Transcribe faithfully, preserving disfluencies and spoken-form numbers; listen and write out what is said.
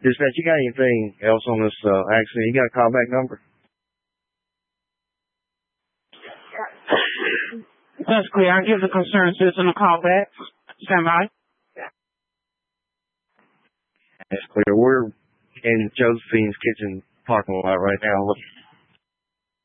Dispatch, you got anything else on this uh, accident? You got a callback number? That's clear. I'll give the concerned citizen a call back. Stand by. That's clear. We're in Josephine's kitchen parking lot right now looking